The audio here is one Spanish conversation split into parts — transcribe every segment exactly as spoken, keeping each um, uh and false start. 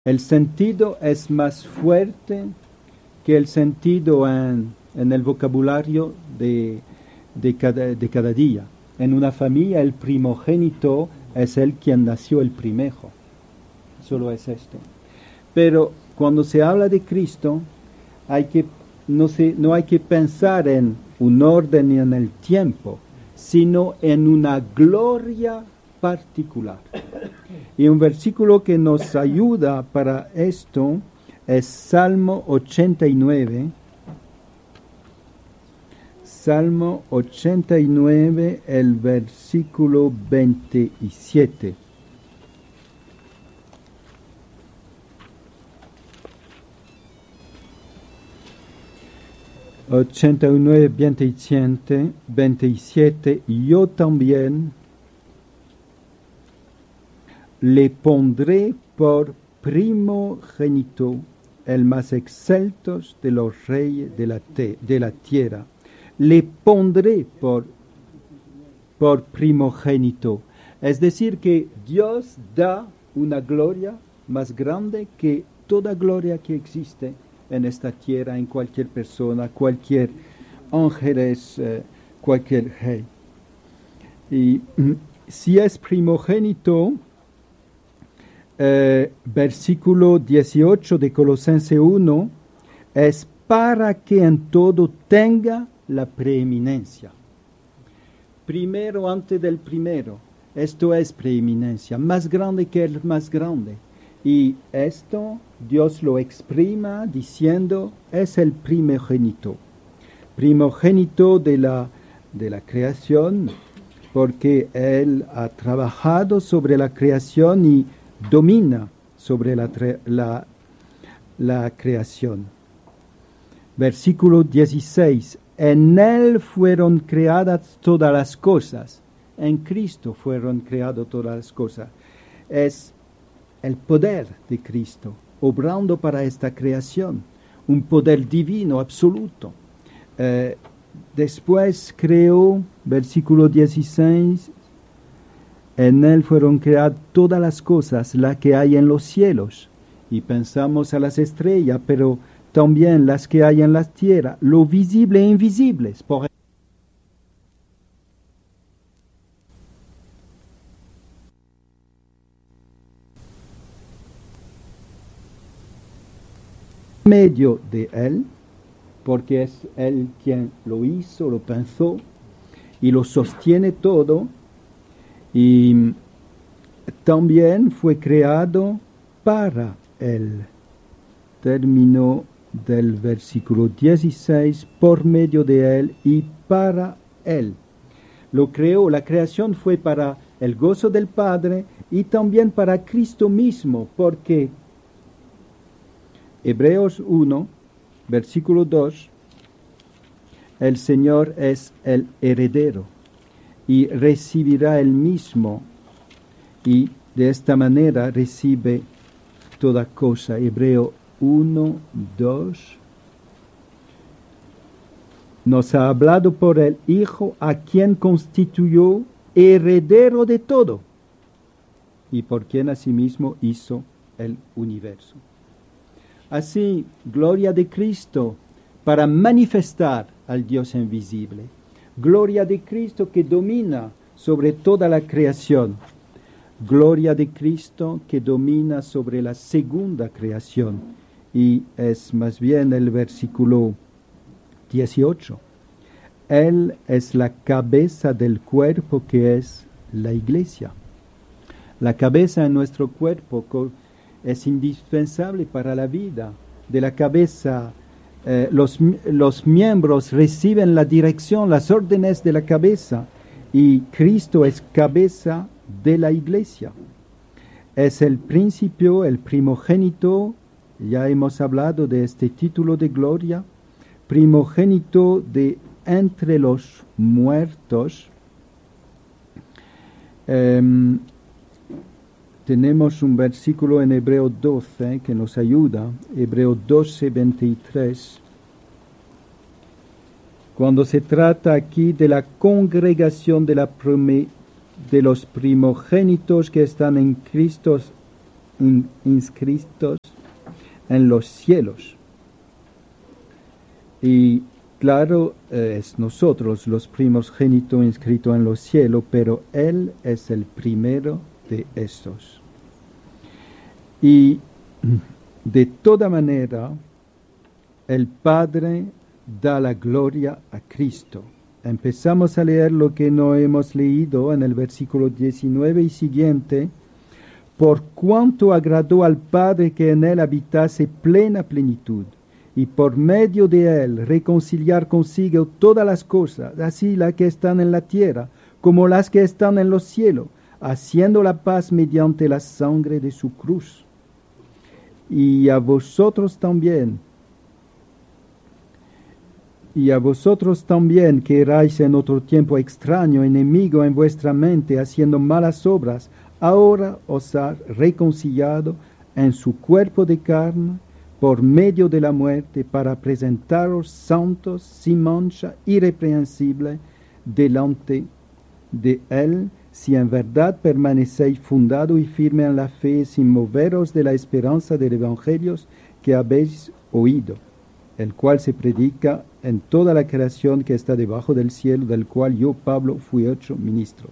El sentido es más fuerte que el sentido en, en el vocabulario de, de, cada, de cada día. En una familia el primogénito es el quien nació el primero. Solo es esto. Pero cuando se habla de Cristo, hay que, no, se, no hay que pensar en un orden y en el tiempo, sino en una gloria particular. Y un versículo que nos ayuda para esto es Salmo ochenta y nueve. Salmo ochenta y nueve, el versículo veintisiete. ochenta y nueve, veintisiete, veintisiete, yo también le pondré por primogénito, el más excelto de los reyes de la, te, de la tierra. Le pondré por, por primogénito. Es decir, que Dios da una gloria más grande que toda gloria que existe en esta tierra, en cualquier persona, cualquier ángeles, eh, cualquier rey. Y si es primogénito, eh, versículo dieciocho de Colosenses uno, es para que en todo tenga la preeminencia. Primero antes del primero. Esto es preeminencia, más grande que el más grande. Y esto Dios lo exprima diciendo, es el primogénito. Primogénito de la, de la creación, porque Él ha trabajado sobre la creación y domina sobre la, la, la creación. Versículo dieciséis. En Él fueron creadas todas las cosas. En Cristo fueron creadas todas las cosas. Es el poder de Cristo, obrando para esta creación, un poder divino absoluto. Eh, después creó, versículo dieciséis, en Él fueron creadas todas las cosas, las que hay en los cielos, y pensamos a las estrellas, pero también las que hay en la tierra, lo visible e invisible. Por medio de Él, porque es Él quien lo hizo, lo pensó y lo sostiene todo, y también fue creado para Él. Terminó del versículo dieciséis, por medio de Él y para Él. Lo creó, la creación fue para el gozo del Padre y también para Cristo mismo, porque Hebreos uno, versículo dos, el Señor es el heredero y recibirá el mismo, y de esta manera recibe toda cosa. Hebreo uno, dos. Nos ha hablado por el Hijo, a quien constituyó heredero de todo, y por quien asimismo hizo el universo. Así, gloria de Cristo para manifestar al Dios invisible. Gloria de Cristo que domina sobre toda la creación. Gloria de Cristo que domina sobre la segunda creación. Y es más bien el versículo dieciocho. Él es la cabeza del cuerpo que es la iglesia. La cabeza en nuestro cuerpo es indispensable para la vida. De la cabeza, eh, los, los miembros reciben la dirección, las órdenes de la cabeza, y Cristo es cabeza de la iglesia. Es el principio, el primogénito, ya hemos hablado de este título de gloria, primogénito de entre los muertos. Um, Tenemos un versículo en Hebreo doce que nos ayuda, Hebreo doce, veintitrés, cuando se trata aquí de la congregación de, la prome, de los primogénitos que están en Cristo in, inscritos en los cielos. Y claro, eh, es nosotros los primogénitos inscritos en los cielos, pero Él es el primero de estos. Y de toda manera, el Padre da la gloria a Cristo. Empezamos a leer lo que no hemos leído en el versículo diecinueve y siguiente. Por cuanto agradó al Padre que en él habitase plena plenitud, y por medio de él reconciliar consigo todas las cosas, así las que están en la tierra, como las que están en los cielos, haciendo la paz mediante la sangre de su cruz. Y a vosotros también, y a vosotros también que erais en otro tiempo extraño, enemigo en vuestra mente, haciendo malas obras, ahora os ha reconciliado en su cuerpo de carne por medio de la muerte, para presentaros santos, sin mancha, irreprensible, delante de él, si en verdad permanecéis fundado y firme en la fe, sin moveros de la esperanza del evangelio que habéis oído, el cual se predica en toda la creación que está debajo del cielo, del cual yo, Pablo, fui hecho ministro.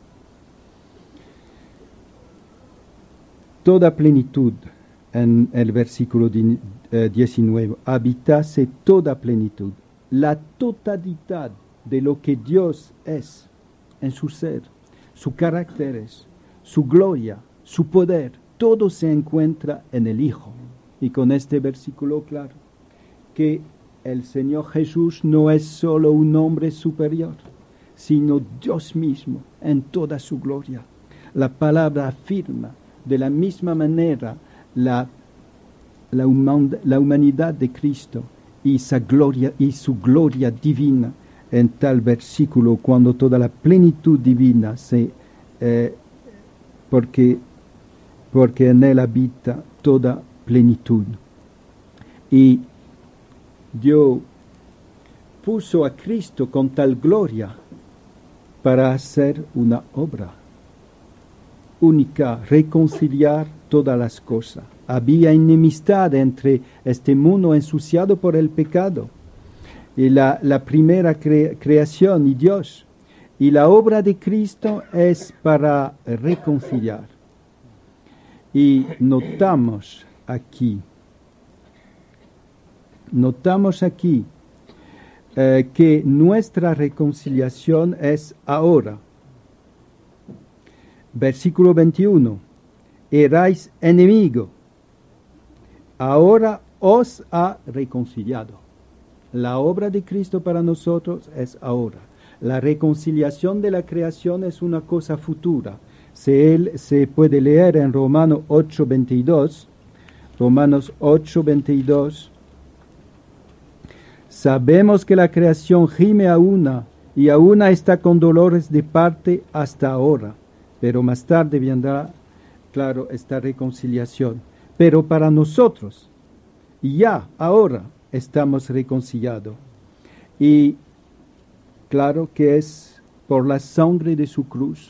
Toda plenitud, en el versículo diecinueve, habitase toda plenitud, la totalidad de lo que Dios es en su ser, sus caracteres, su gloria, su poder, todo se encuentra en el Hijo. Y con este versículo claro, que el Señor Jesús no es solo un hombre superior, sino Dios mismo en toda su gloria. La palabra afirma de la misma manera la, la, human, la humanidad de Cristo y, esa gloria, y su gloria divina en tal versículo, cuando toda la plenitud divina se, eh, porque, porque en él habita toda plenitud. Y Dios puso a Cristo con tal gloria para hacer una obra única, reconciliar todas las cosas. Había enemistad entre este mundo ensuciado por el pecado y la, la primera cre, creación y Dios. Y la obra de Cristo es para reconciliar. Y notamos aquí, notamos aquí eh, que nuestra reconciliación es ahora. Versículo veintiuno. Erais enemigo, ahora os ha reconciliado. La obra de Cristo para nosotros es ahora. La reconciliación de la creación es una cosa futura. Se, se puede leer en Romanos ocho veintidós. Romanos ocho veintidós. Sabemos que la creación gime a una, y a una está con dolores de parte hasta ahora. Pero más tarde vendrá, claro, esta reconciliación. Pero para nosotros, ya, ahora, estamos reconciliados. Y claro que es por la sangre de su cruz.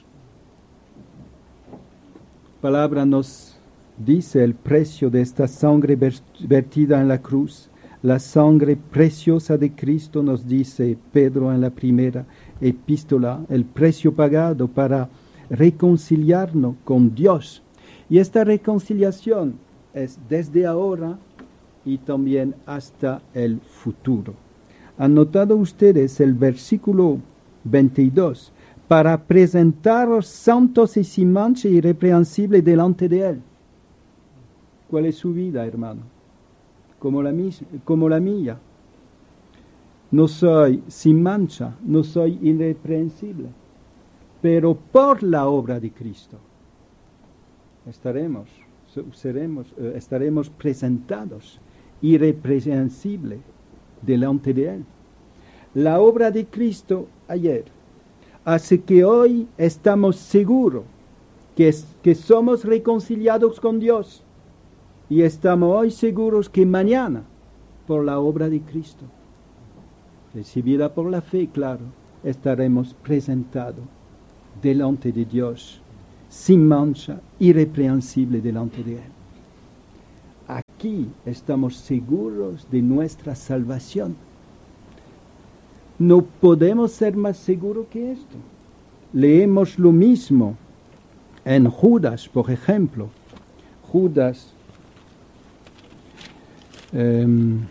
La palabra nos dice el precio de esta sangre vertida en la cruz. La sangre preciosa de Cristo, nos dice Pedro en la primera epístola, el precio pagado para reconciliarnos con Dios. Y esta reconciliación es desde ahora y también hasta el futuro. ¿Han notado ustedes el versículo veintidós? Para presentaros santos y sin mancha y irreprensibles delante de Él. ¿Cuál es su vida, hermano? Como la, como la mía. No soy sin mancha, no soy irreprensible. Pero por la obra de Cristo estaremos, seremos, eh, estaremos presentados irreprensibles delante de Él. La obra de Cristo ayer hace que hoy estamos seguros que, es, que somos reconciliados con Dios y estamos hoy seguros que mañana, por la obra de Cristo, recibida por la fe, claro, estaremos presentados delante de Dios, sin mancha, irreprensible delante de Él. aquí estamos seguros de nuestra salvación. No podemos ser más seguros que esto. Leemos lo mismo en Judas, por ejemplo. Judas, eh,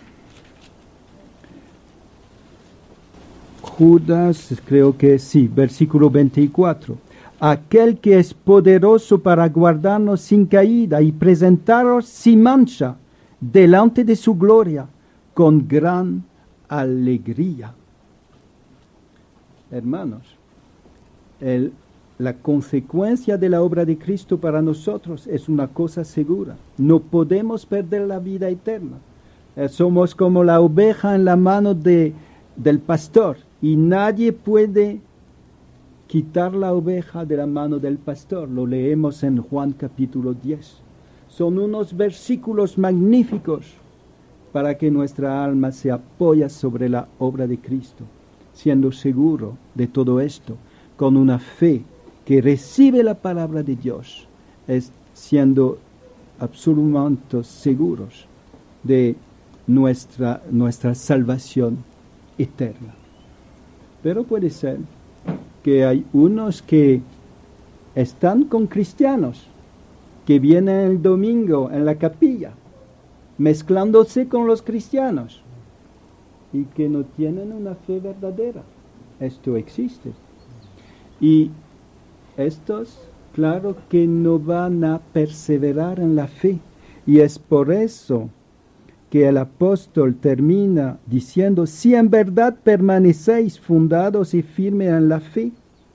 Judas, creo que sí, versículo veinticuatro. Aquel que es poderoso para guardarnos sin caída y presentaros sin mancha delante de su gloria con gran alegría. Hermanos, el, la consecuencia de la obra de Cristo para nosotros es una cosa segura. No podemos perder la vida eterna. Eh, somos como la oveja en la mano de, del pastor y nadie puede quitar la oveja de la mano del pastor. Lo leemos en Juan capítulo diez. Son unos versículos magníficos para que nuestra alma se apoye sobre la obra de Cristo, siendo seguro de todo esto, con una fe que recibe la palabra de Dios, es siendo absolutamente seguros de nuestra, nuestra salvación eterna. Pero puede ser que hay unos que están con cristianos, que vienen el domingo en la capilla, mezclándose con los cristianos, y que no tienen una fe verdadera. Esto existe. Y estos, claro que no van a perseverar en la fe. Y es por eso que el apóstol termina diciendo, si en verdad permanecéis fundados y firmes en la fe,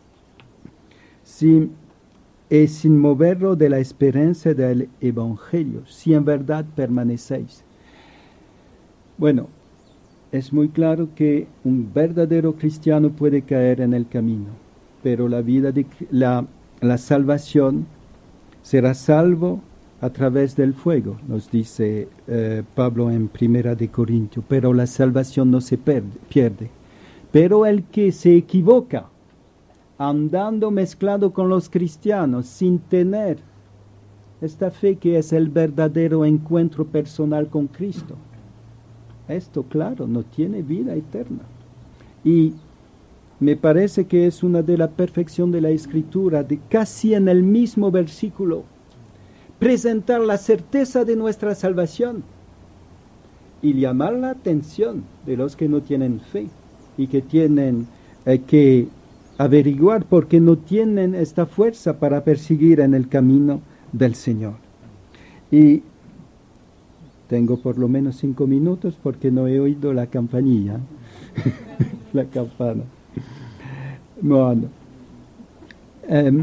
sin, y sin moverlo de la esperanza del evangelio, si en verdad permanecéis. Bueno, es muy claro que un verdadero cristiano puede caer en el camino, pero la vida de la, la salvación será salvo a través del fuego, nos dice eh, Pablo en Primera de Corintios, pero la salvación no se pierde, pierde. Pero el que se equivoca, andando mezclado con los cristianos, sin tener esta fe que es el verdadero encuentro personal con Cristo, esto, claro, no tiene vida eterna. Y me parece que es una de la perfección de la Escritura, de casi en el mismo versículo, presentar la certeza de nuestra salvación y llamar la atención de los que no tienen fe y que tienen eh, que averiguar por qué no tienen esta fuerza para perseguir en el camino del Señor. Y tengo por lo menos cinco minutos porque no he oído la campanilla, la campana. Bueno, eh,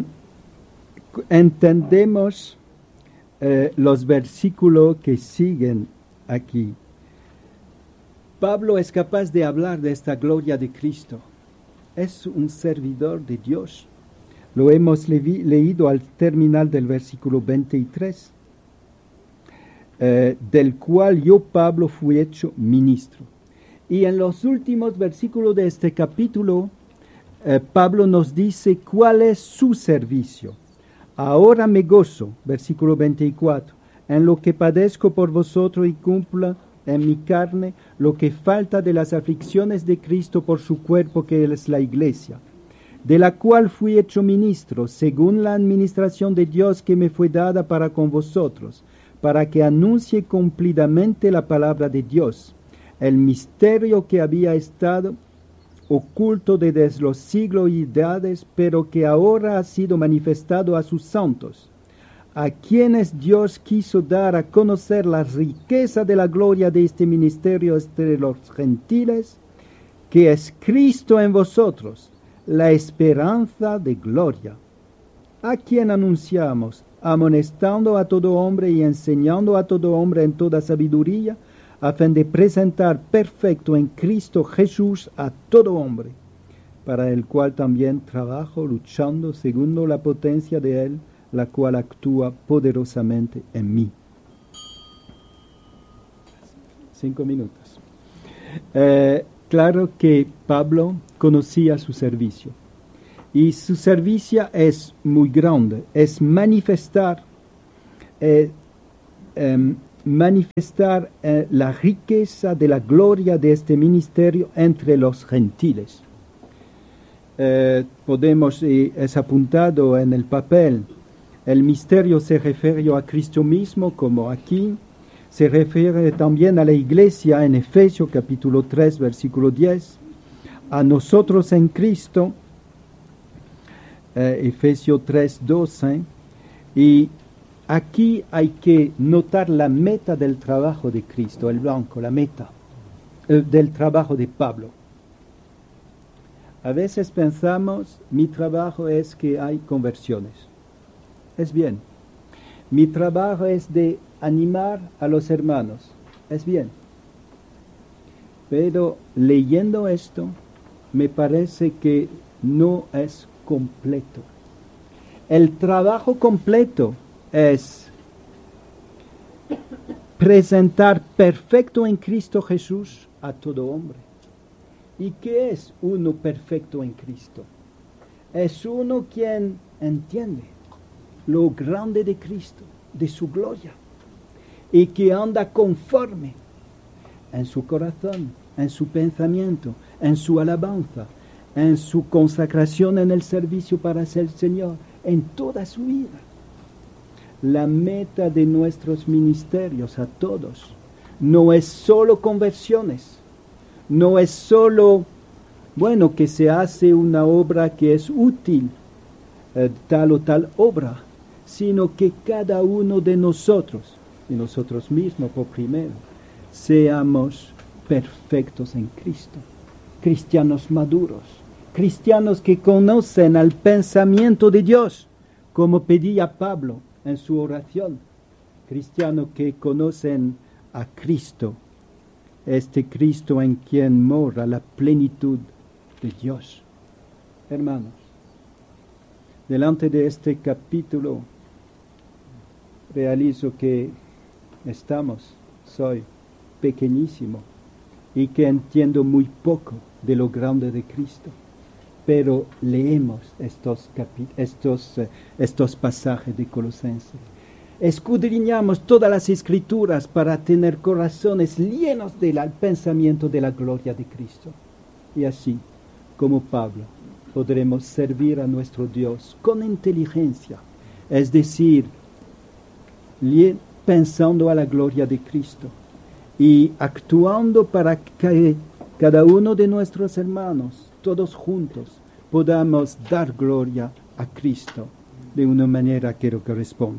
entendemos eh, los versículos que siguen aquí. Pablo es capaz de hablar de esta gloria de Cristo. Es un servidor de Dios. Lo hemos le leído al terminar del versículo veintitrés. Eh, del cual yo, Pablo, fui hecho ministro. Y en los últimos versículos de este capítulo, eh, Pablo nos dice cuál es su servicio. Ahora me gozo, versículo veinticuatro, en lo que padezco por vosotros y cumpla en mi carne lo que falta de las aflicciones de Cristo por su cuerpo, que es la iglesia, de la cual fui hecho ministro, según la administración de Dios que me fue dada para con vosotros, para que anuncie cumplidamente la palabra de Dios, el misterio que había estado oculto desde los siglos y edades, pero que ahora ha sido manifestado a sus santos, a quienes Dios quiso dar a conocer la riqueza de la gloria de este ministerio entre los gentiles, que es Cristo en vosotros, la esperanza de gloria, a quien anunciamos, amonestando a todo hombre y enseñando a todo hombre en toda sabiduría, a fin de presentar perfecto en Cristo Jesús a todo hombre, para el cual también trabajo luchando según la potencia de Él, la cual actúa poderosamente en mí. Cinco minutos. Eh, claro que Pablo conocía su servicio. Y su servicio es muy grande, es manifestar, eh, eh, manifestar eh, la riqueza de la gloria de este ministerio entre los gentiles. Eh, podemos, eh, es apuntado en el papel, el misterio se refiere a Cristo mismo, como aquí, se refiere también a la iglesia en Efesios capítulo tres, versículo diez, a nosotros en Cristo, eh, Efesios tres, doce, y aquí hay que notar la meta del trabajo de Cristo, el blanco, la meta eh, del trabajo de Pablo. A veces pensamos, mi trabajo es que hay conversiones. Es bien. Mi trabajo es de animar a los hermanos. Es bien. Pero leyendo esto, me parece que no es completo. El trabajo completo es presentar perfecto en Cristo Jesús a todo hombre. ¿Y qué es uno perfecto en Cristo? Es uno quien entiende lo grande de Cristo, de su gloria, y que anda conforme en su corazón, en su pensamiento, en su alabanza, en su consagración en el servicio para ser Señor, en toda su vida. La meta de nuestros ministerios a todos no es solo conversiones, no es solo, bueno, que se hace una obra que es útil, eh, tal o tal obra, sino que cada uno de nosotros, y nosotros mismos por primero, seamos perfectos en Cristo, cristianos maduros, cristianos que conocen al pensamiento de Dios, como pedía Pablo en su oración, cristianos que conocen a Cristo, este Cristo en quien mora la plenitud de Dios. Hermanos, delante de este capítulo realizo que estamos, soy pequeñísimo y que entiendo muy poco de lo grande de Cristo, pero leemos estos, capi- estos, eh, estos pasajes de Colosenses. Escudriñamos todas las escrituras para tener corazones llenos del pensamiento de la gloria de Cristo. Y así, como Pablo, podremos servir a nuestro Dios con inteligencia, es decir, pensando a la gloria de Cristo y actuando para que cada uno de nuestros hermanos, todos juntos, podamos dar gloria a Cristo de una manera que lo corresponde.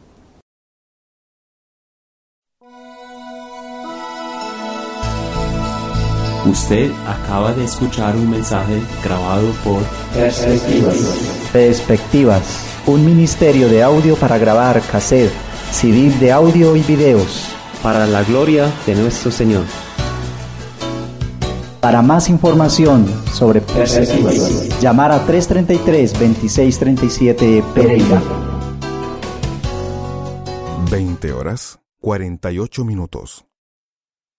Usted acaba de escuchar un mensaje grabado por Perspectivas. Perspectivas, un ministerio de audio para grabar cassette, C D de audio y videos. para la gloria de nuestro Señor. Para más información sobre Perspectivas, llamar a tres treinta y tres, veintiséis treinta y siete Pereira. veinte horas, cuarenta y ocho minutos.